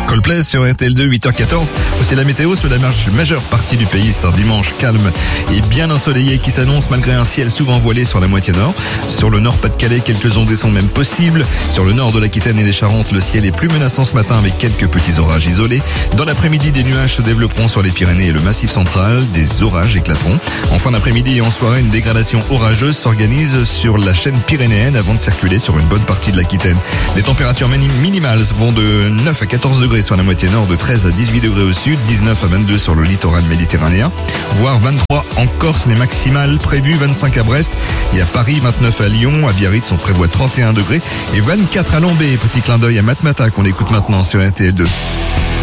Coldplay sur RTL2, 8h14. C'est la météo sur la majeure partie du pays. C'est un dimanche calme et bien ensoleillé qui s'annonce malgré un ciel souvent voilé sur la moitié nord. Sur le nord Pas-de-Calais, quelques ondées sont même possibles. Sur le nord de l'Aquitaine et les Charentes, le ciel est plus menaçant ce matin avec quelques petits orages isolés. Dans l'après-midi, des nuages se développeront sur les Pyrénées et le Massif central. Des orages éclateront. En fin d'après-midi et en soirée, une dégradation orageuse s'organise sur la chaîne pyrénéenne avant de circuler sur une bonne partie de l'Aquitaine. Les températures minimales vont de 9 à 14 degrés sur la moitié nord, de 13 à 18 degrés au sud, 19 à 22 sur le littoral méditerranéen, voire 23 en Corse, les maximales prévues, 25 à Brest et à Paris, 29 à Lyon, à Biarritz on prévoit 31 degrés et 24 à Lombay. Petit clin d'œil à Matmata qu'on écoute maintenant sur RTL2.